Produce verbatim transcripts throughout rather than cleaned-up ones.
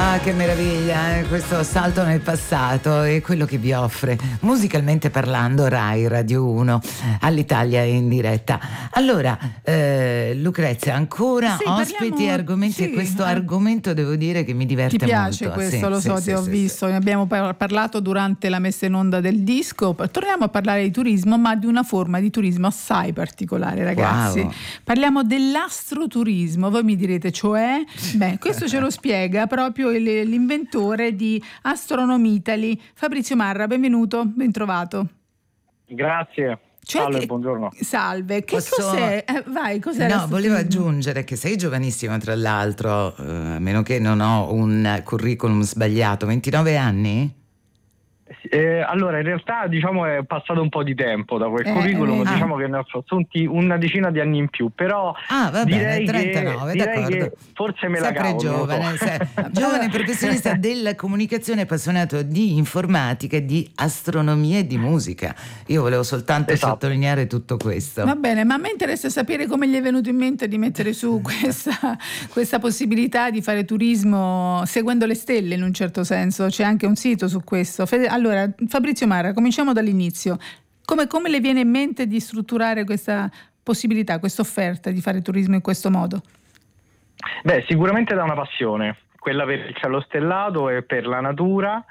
Ah, che meraviglia, eh? Questo salto nel passato è quello che vi offre, musicalmente parlando, Rai Radio uno all'Italia in diretta. Allora, eh, Lucrezia, ancora sì, ospiti parliamo, e argomenti, sì, e questo eh, argomento devo dire che mi diverte molto. Ti piace molto. questo, sì, lo sì, so, sì, ti ho sì, visto, sì. ne abbiamo par- parlato durante la messa in onda del disco. Torniamo a parlare di turismo, ma di una forma di turismo assai particolare, ragazzi. Wow. Parliamo dell'astroturismo. Voi mi direte, cioè? Beh, questo ce lo spiega proprio il, l'inventore di Astronomy Italy, Fabrizio Marra. Benvenuto, ben trovato. Grazie. Cioè Salve, che, buongiorno. Salve, che Posso... cos'è? Eh, vai, cos'è No, volevo l'astroturismo? aggiungere che sei giovanissimo, tra l'altro, eh, a meno che non ho un curriculum sbagliato, ventinove anni? Eh, allora, in realtà diciamo è passato un po' di tempo da quel Eh, curriculum, eh, diciamo ah. che ne ho assunti una decina di anni in più, però Ah, va direi, bene, trentanove, che, direi d'accordo. che forse me la Sempre cavo, non lo giovane, so. se- giovane professionista della comunicazione, appassionato di informatica, di astronomia e di musica. Io volevo soltanto Esatto. sottolineare tutto questo. Va bene, ma a me interessa sapere come gli è venuto in mente di mettere su questa, questa possibilità di fare turismo seguendo le stelle, in un certo senso. C'è anche un sito su questo. Fede- Allora, Fabrizio Marra, cominciamo dall'inizio. Come, come le viene in mente di strutturare questa possibilità, questa offerta di fare turismo in questo modo? Beh, sicuramente da una passione, quella per il cielo stellato e per la natura,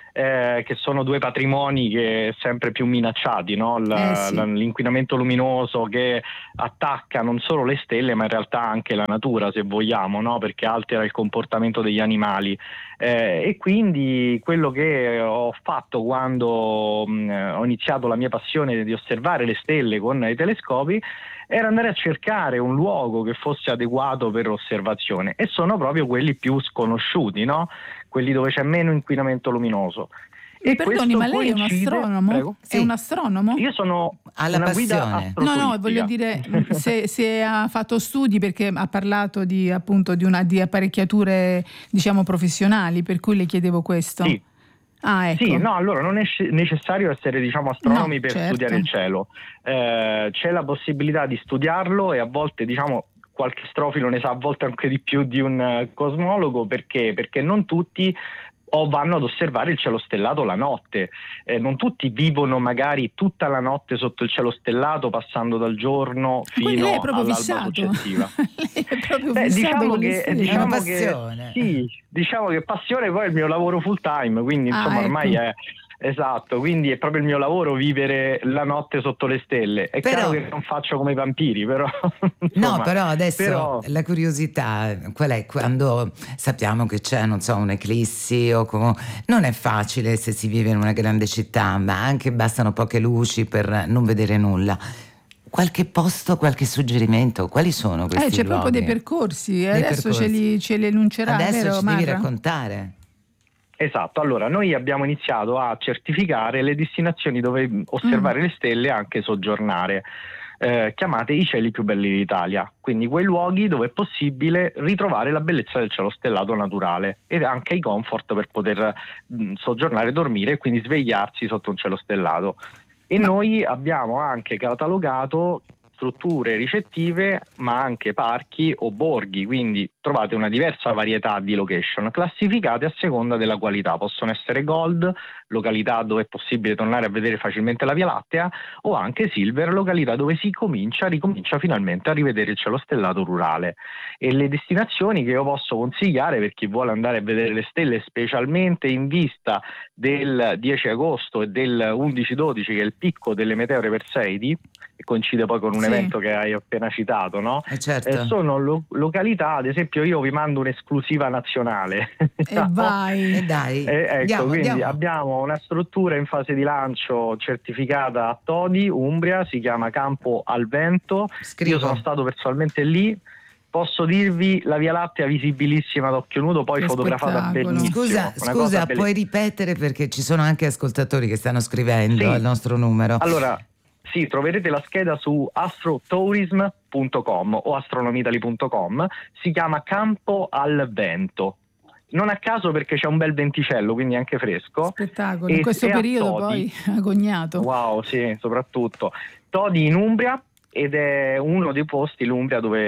eh, che sono due patrimoni che sempre più minacciati, no? L- Eh, sì. l- l'inquinamento luminoso che attacca non solo le stelle, ma in realtà anche la natura, se vogliamo, no? Perché altera il comportamento degli animali. Eh, e quindi quello che ho fatto quando mh, ho iniziato la mia passione di osservare le stelle con i telescopi era andare a cercare un luogo che fosse adeguato per l'osservazione, e sono proprio quelli più sconosciuti, no? Quelli dove c'è meno inquinamento luminoso. Mi E perdoni, questo ma lei è un coincide- astronomo? Prego? È un astronomo? Io sono Ha la una guida passione. No, no, astroturistica. voglio dire mh, se, se ha fatto studi, perché ha parlato di appunto di una di apparecchiature, diciamo, professionali, per cui le chiedevo questo. Sì. Ah, ecco. Sì, no, allora non è sci- necessario essere, diciamo, astronomi No, per certo. studiare il cielo. Eh, c'è la possibilità di studiarlo, e a volte, diciamo, qualche strofilo ne sa a volte anche di più di un eh, cosmologo, perché? Perché non tutti o vanno ad osservare il cielo stellato la notte. Eh, non tutti vivono magari tutta la notte sotto il cielo stellato, passando dal giorno Quindi fino lei è proprio all'alba fissato. successiva. Lei è proprio Beh, fissato diciamo con le che, stelle. È una diciamo che passione. sì, diciamo che passione poi è il mio lavoro full time, quindi Ah, insomma ormai ecco. è esatto, quindi è proprio il mio lavoro vivere la notte sotto le stelle. È Però- chiaro che non faccio come i vampiri, però No, insomma, però adesso però- la curiosità qual è? Quando sappiamo che c'è, non so, un'eclissi o come, non è facile se si vive in una grande città, ma anche bastano poche luci per non vedere nulla. Qualche posto, qualche suggerimento? Quali sono questi Eh, c'è luoghi? proprio dei percorsi, Dei adesso percorsi. ce li, ce li enuncerà, Adesso vero ci devi Marra? raccontare. Esatto, allora noi abbiamo iniziato a certificare le destinazioni dove osservare Mm. le stelle e anche soggiornare, eh, chiamate i cieli più belli d'Italia, quindi quei luoghi dove è possibile ritrovare la bellezza del cielo stellato naturale e anche i comfort per poter mh, soggiornare e dormire, e quindi svegliarsi sotto un cielo stellato. E Ma- noi abbiamo anche catalogato strutture ricettive, ma anche parchi o borghi, quindi trovate una diversa varietà di location classificate a seconda della qualità. Possono essere gold, località dove è possibile tornare a vedere facilmente la Via Lattea, o anche silver, località dove si comincia, ricomincia finalmente a rivedere il cielo stellato rurale. E le destinazioni che io posso consigliare per chi vuole andare a vedere le stelle, specialmente in vista del dieci agosto e del undici dodici, che è il picco delle meteore Perseidi, che coincide poi con un Sì. evento che hai appena citato, no? Eh certo. Eh, sono lo- località, ad esempio io vi mando un'esclusiva nazionale. E diciamo. vai. E dai, Eh, ecco, andiamo, quindi andiamo. abbiamo una struttura in fase di lancio certificata a Todi, Umbria, si chiama Campo al Vento. Scrivo. Io sono stato personalmente lì. Posso dirvi la Via Lattea visibilissima ad occhio nudo, poi Che fotografata spettacolo. benissimo. Scusa, Una cosa scusa, bellissima. puoi ripetere, perché ci sono anche ascoltatori che stanno scrivendo Sì. al nostro numero. Allora, sì, troverete la scheda su astrotourism punto com o astronomitali punto com, si chiama Campo al Vento. Non a caso, perché c'è un bel venticello, quindi anche fresco. Spettacolo, E- in questo e a periodo Todi. poi agognato. Wow, sì, soprattutto. Todi in Umbria, ed è uno dei posti, l'Umbria, dove mh,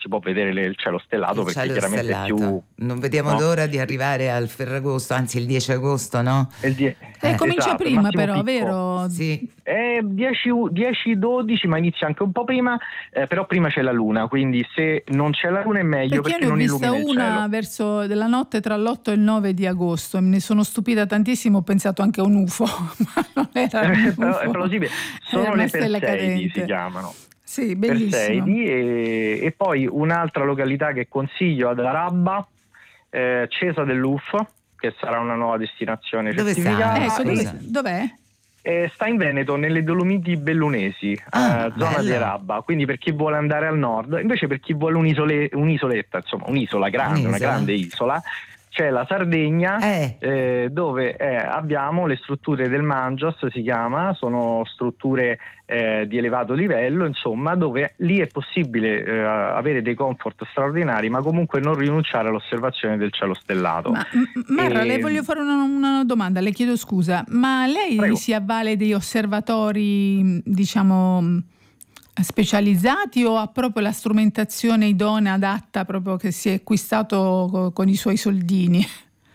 si può vedere le, il cielo stellato, il perché cielo chiaramente stellato. è più... Non vediamo no? l'ora di arrivare al Ferragosto, anzi il dieci agosto, no? Il die- Eh, Eh, comincia esatto, prima Massimo però, Picco. vero? Sì. È dieci dodici, ma inizia anche un po' prima, eh, però prima c'è la luna, quindi se non c'è la luna è meglio, Perché perché, io ne ho non vista illumina il una cielo. verso della notte tra l'otto e il nove di agosto, me ne sono stupita tantissimo, ho pensato anche a un U F O, ma non era un Però U F O. è plausibile, sono Era una le stella Perseidi, cadente. si chiamano. Sì, bellissimo. Perseidi, e, e poi un'altra località che consiglio ad Arabba, eh, Cesa dell'U F O, che sarà una nuova destinazione Dove sta? certificata. Ecco, e- dove, dov'è? Eh, sta in Veneto, nelle Dolomiti Bellunesi, Ah, eh, zona di bello. Arabba, quindi per chi vuole andare al nord. Invece per chi vuole un'isole- un'isoletta, insomma un'isola grande, una Un'isola. grande isola, c'è la Sardegna, Eh. eh, dove eh, abbiamo le strutture del Mangios, si chiama, sono strutture eh, di elevato livello, insomma, dove lì è possibile eh, avere dei comfort straordinari, ma comunque non rinunciare all'osservazione del cielo stellato. Ma m- Marra, E- le voglio fare una, una domanda, le chiedo scusa, ma lei Prego. si avvale degli osservatori, diciamo, specializzati o ha proprio la strumentazione idonea, adatta, proprio che si è acquistato co- con i suoi soldini?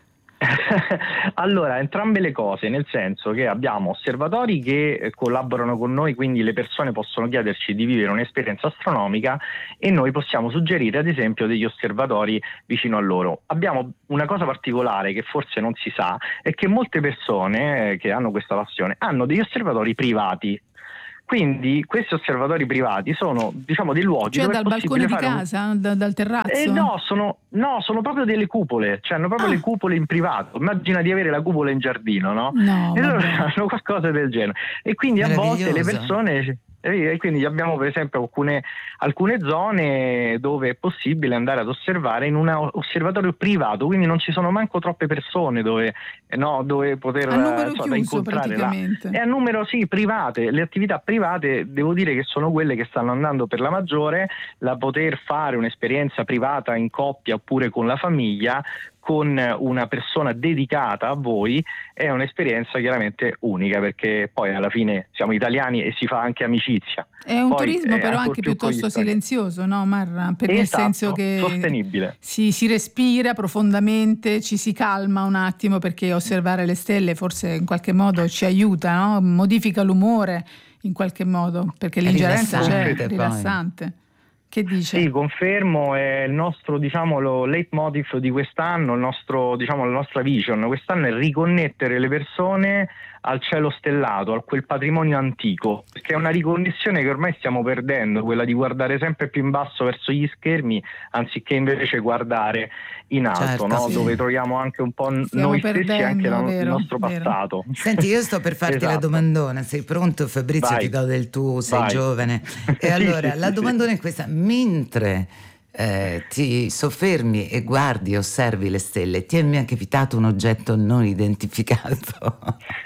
Allora, entrambe le cose, nel senso che abbiamo osservatori che eh, collaborano con noi, quindi le persone possono chiederci di vivere un'esperienza astronomica e noi possiamo suggerire ad esempio degli osservatori vicino a loro. Abbiamo una cosa particolare che forse non si sa, è che molte persone eh, che hanno questa passione hanno degli osservatori privati. Quindi questi osservatori privati sono, diciamo, dei luoghi Cioè dove dal è possibile balcone di fare un- casa, da- dal terrazzo? Eh, no, sono, no, sono proprio delle cupole, cioè hanno proprio Ah. le cupole in privato. Immagina di avere la cupola in giardino, no? No, E loro vabbè. hanno qualcosa del genere. E quindi a volte le Meraviglioso. persone... E quindi abbiamo per esempio alcune, alcune zone dove è possibile andare ad osservare in un osservatorio privato, quindi non ci sono manco troppe persone dove, eh, no, dove poter A numero insomma, da chiuso incontrare là. praticamente. È a numero sì, private. Le attività private devo dire che sono quelle che stanno andando per la maggiore, la poter fare un'esperienza privata in coppia oppure con la famiglia, con una persona dedicata a voi, è un'esperienza chiaramente unica, perché poi alla fine siamo italiani e si fa anche amicizia. È un Poi, turismo eh, però ancor anche più con gli piuttosto stranieri. silenzioso, no Marra? Per nel Esatto, senso che sostenibile. si, si respira profondamente, ci si calma un attimo, perché osservare le stelle forse in qualche modo ci aiuta, no? Modifica l'umore in qualche modo, perché È l'ingerenza c'è, rilassante, è poi. rilassante. Che dice? Sì, confermo, è il nostro, diciamo, lo leitmotiv di quest'anno, il nostro, diciamo, la nostra vision quest'anno è riconnettere le persone al cielo stellato, a quel patrimonio antico, perché è una riconnessione che ormai stiamo perdendo, quella di guardare sempre più in basso verso gli schermi, anziché invece guardare in alto, Certo, no? sì. Dove troviamo anche un po' Stiamo noi stessi e anche perdendo, la- il vero, nostro vero. passato. Senti, io sto per farti la Esatto. domandona, sei pronto Fabrizio? Vai. Ti do del tu, sei Vai. giovane. E Sì, allora, sì, la sì, domandona è questa: mentre eh, ti soffermi e guardi e osservi le stelle, ti è mai capitato un oggetto non identificato?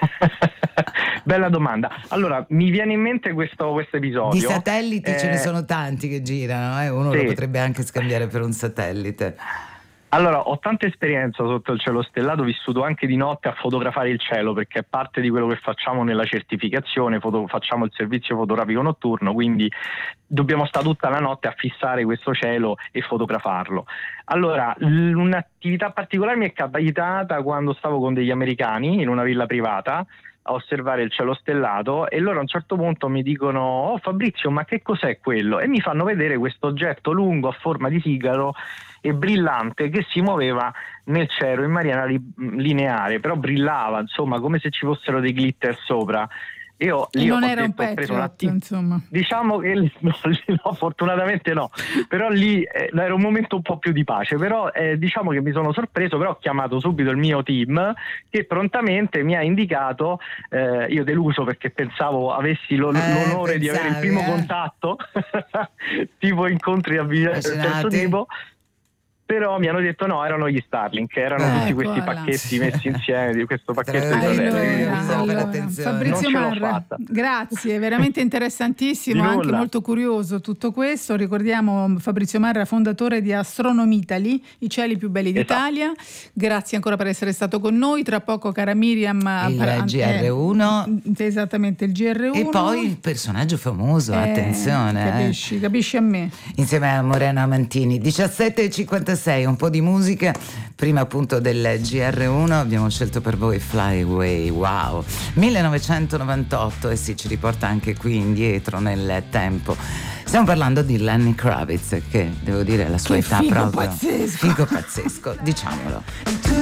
Bella domanda. Allora, mi viene in mente questo, questo episodio. Di satelliti ce ne Eh, sono tanti che girano, eh? Uno sì. lo potrebbe anche scambiare per un satellite. Allora, ho tanta esperienza sotto il cielo stellato, ho vissuto anche di notte a fotografare il cielo, perché è parte di quello che facciamo nella certificazione, foto- facciamo il servizio fotografico notturno, quindi dobbiamo stare tutta la notte a fissare questo cielo e fotografarlo. Allora, l- un'attività particolare mi è capitata quando stavo con degli americani in una villa privata a osservare il cielo stellato, e loro a un certo punto mi dicono: oh Fabrizio, ma che cos'è quello? E mi fanno vedere questo oggetto lungo a forma di sigaro e brillante che si muoveva nel cielo in maniera li- lineare, però brillava, insomma, come se ci fossero dei glitter sopra. Io E lì non ho era un detto, ho preso un Patriot, attimo, insomma. diciamo che no, lì no, fortunatamente no, però lì eh, era un momento un po' più di pace, però eh, diciamo che mi sono sorpreso, però ho chiamato subito il mio team che prontamente mi ha indicato, eh, io deluso perché pensavo avessi lo- Eh, l'onore di avere il pensavi, primo eh? contatto tipo incontri a vita del terzo Affascinati? tipo. però mi hanno detto no, erano gli Starlink, erano ecco, tutti questi voilà. pacchetti messi insieme di questo pacchetto di Allora, fratelli. Allora, allora, Fabrizio Non ce l'ho Marra, fatta. grazie, veramente interessantissimo, Di anche nulla. molto curioso tutto questo. Ricordiamo Fabrizio Marra, fondatore di Astronomy Italy, i cieli più belli Esatto. d'Italia. Grazie ancora per essere stato con noi. Tra poco, cara Miriam, Il par- G R uno. eh, esattamente, il G R uno. E poi il personaggio famoso, Eh, attenzione. eh. Capisci, capisci a me. Insieme a Moreno Amantini. diciassette e cinquantasei, un po' di musica. Prima appunto del G R uno abbiamo scelto per voi Fly Away, wow, millenovecentonovantotto, e sì, ci riporta anche qui indietro nel tempo. Stiamo parlando di Lenny Kravitz, che devo dire la sua Che età figo proprio pazzesco. figo pazzesco, diciamolo.